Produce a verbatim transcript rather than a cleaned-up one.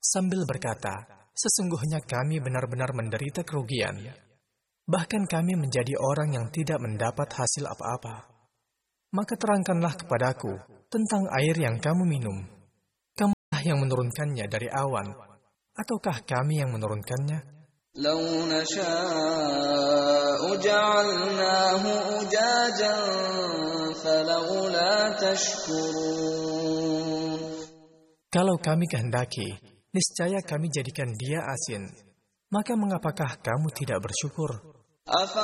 sambil berkata, sesungguhnya kami benar-benar menderita kerugian. Bahkan kami menjadi orang yang tidak mendapat hasil apa-apa. Maka terangkanlah kepadaku tentang air yang kamu minum. Kamulah yang menurunkannya dari awan, ataukah kami yang menurunkannya? لو نشاء جعلناه أجاجا فلولا تشكرون. Kalau kami kehendaki, niscaya kami jadikan dia asin. Maka mengapakah kamu tidak bersyukur?